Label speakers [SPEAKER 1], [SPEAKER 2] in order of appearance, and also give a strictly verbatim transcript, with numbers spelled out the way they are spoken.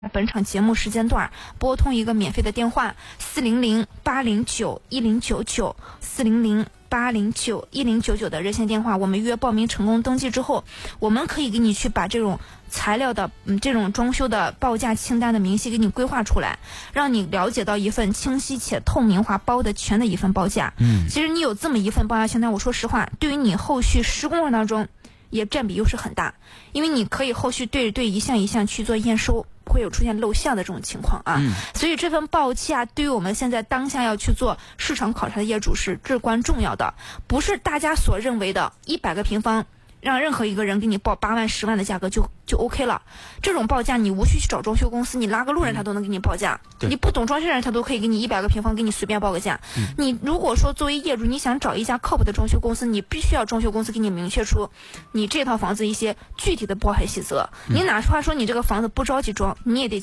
[SPEAKER 1] 本场节目时间段，拨通一个免费的电话四零零八零九一零九九四零零八零九一零九九的热线电话，我们约报名成功登记之后，我们可以给你去把这种材料的嗯这种装修的报价清单的明细给你规划出来，让你了解到一份清晰且透明化包的全的一份报价。嗯，其实你有这么一份报价清单，我说实话，对于你后续施工过程当中也占比优势很大，因为你可以后续对着对一项一项去做验收，不会有出现漏项的这种情况啊。嗯、所以这份报价对于我们现在当下要去做市场考察的业主是至关重要的，不是大家所认为的一百个平方让任何一个人给你报八万十万的价格就就 OK 了。这种报价你无需去找装修公司，你拉个路人他都能给你报价，嗯、你不懂装修人他都可以给你一百个平方给你随便报个价。嗯、你如果说作为业主你想找一家靠谱的装修公司，你必须要装修公司给你明确出你这套房子一些具体的报牌细则。嗯、你哪怕说你这个房子不着急装，你也得